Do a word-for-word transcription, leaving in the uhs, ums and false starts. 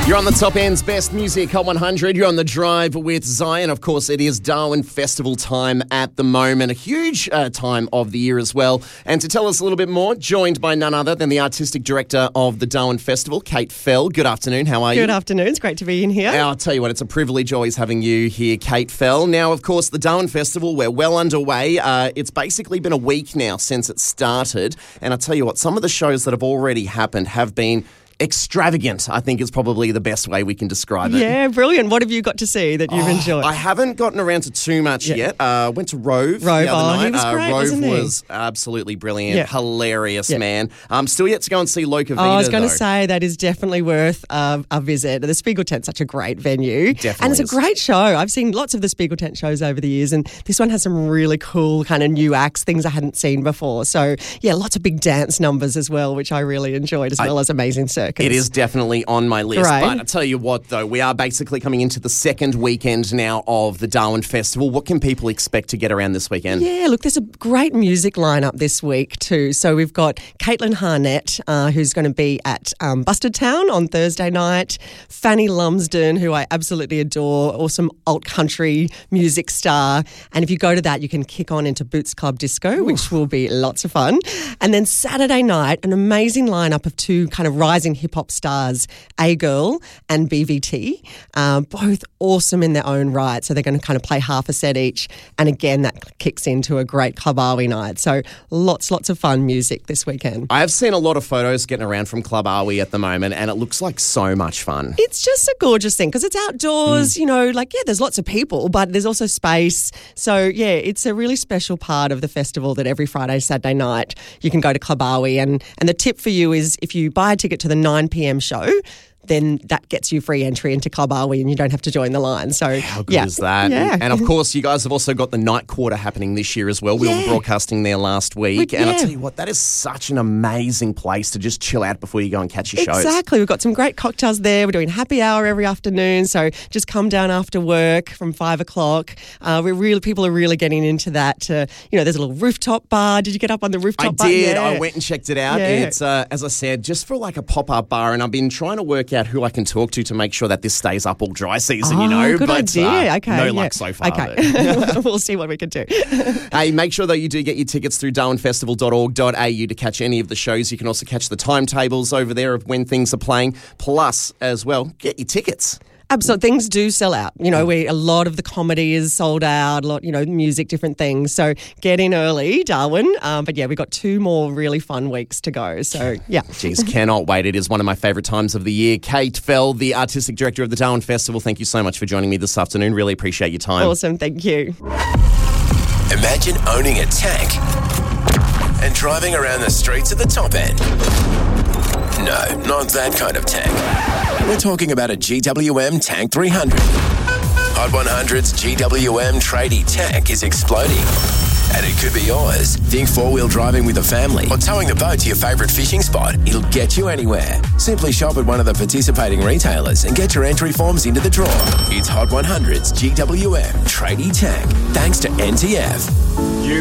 You're on the Top End's Best Music Hot one hundred. You're on the drive with Zion. Of course, it is Darwin Festival time at the moment. A huge uh, time of the year as well. And to tell us a little bit more, joined by none other than the Artistic Director of the Darwin Festival, Kate Fell. Good afternoon. How are you? Good afternoon. It's great to be in here. Now, I'll tell you what, it's a privilege always having you here, Kate Fell. Now, of course, the Darwin Festival, we're well underway. Uh, it's basically been a week now since it started. And I'll tell you what, some of the shows that have already happened have been extravagant, I think is probably the best way we can describe it. Yeah, brilliant. What have you got to see that you've oh, enjoyed? I haven't gotten around to too much yeah. yet. Uh, went to Rove, Rove the other oh, night. He was great, uh, Rove wasn't he? was absolutely brilliant, yeah. hilarious, yeah. man. I'm still yet to go and see Loca Vida, oh, I was going to though. say that is definitely worth uh, a visit. The Spiegel Tent's such a great venue. Definitely And it's is. a great show. I've seen lots of the Spiegel Tent shows over the years, and this one has some really cool kind of new acts, things I hadn't seen before. So, yeah, lots of big dance numbers as well, which I really enjoyed, as I, well as amazing circus. It is definitely on my list. Right. But I tell you what, though, we are basically coming into the second weekend now of the Darwin Festival. What can people expect to get around this weekend? Yeah, look, there's a great music lineup this week too. So we've got Caitlin Harnett, uh, who's going to be at um, Busted Town on Thursday night. Fanny Lumsden, who I absolutely adore, awesome alt country music star. And if you go to that, you can kick on into Boots Club Disco, Oof. which will be lots of fun. And then Saturday night, an amazing lineup of two kind of rising hip hop stars, A Girl and B V T, um, both awesome in their own right. So they're going to kind of play half a set each. And again, that kicks into a great Club Awi night. So lots, lots of fun music this weekend. I have seen a lot of photos getting around from Club Awi at the moment, and it looks like so much fun. It's just a gorgeous thing because it's outdoors, mm. you know, like, yeah, there's lots of people, but there's also space. So, yeah, it's a really special part of the festival that every Friday, Saturday night, you can go to Club Awi. And, and the tip for you is if you buy a ticket to the nine p.m. show, then that gets you free entry into Club Awi and you don't have to join the line. So how good yeah. is that? Yeah. And, and of course, you guys have also got the night quarter happening this year as well. We yeah. were broadcasting there last week. We, and yeah. I'll tell you what, that is such an amazing place to just chill out before you go and catch your exactly. shows. Exactly. We've got some great cocktails there. We're doing happy hour every afternoon. So just come down after work from five o'clock. Uh, we're really, people are really getting into that. Uh, you know, there's a little rooftop bar. Did you get up on the rooftop I bar? did. Yeah. I went and checked it out. Yeah. It's, uh, as I said, just for like a pop-up bar. And I've been trying to work out who I can talk to to make sure that this stays up all dry season, oh, you know. Good but idea. Uh, okay. no yeah. luck so far. Okay. We'll see what we can do. Hey, make sure, though, you do get your tickets through darwin festival dot org dot a u to catch any of the shows. You can also catch the timetables over there of when things are playing. Plus, as well, get your tickets. Absolutely. Things do sell out. You know, we a lot of the comedy is sold out, a lot, you know, music, different things. So get in early, Darwin. Um, but yeah, we've got two more really fun weeks to go. So yeah. Jeez, cannot wait. It is one of my favourite times of the year. Kate Fell, the Artistic Director of the Darwin Festival, thank you so much for joining me this afternoon. Really appreciate your time. Awesome. Thank you. Imagine owning a tank and driving around the streets at the Top End. No, not that kind of tank. We're talking about a G W M Tank three hundred. Hot one hundred's G W M tradie tank is exploding. And it could be yours. Think four-wheel driving with a family or towing the boat to your favourite fishing spot. It'll get you anywhere. Simply shop at one of the participating retailers and get your entry forms into the draw. It's Hot one hundred's G W M tradie tank, thanks to N T F. You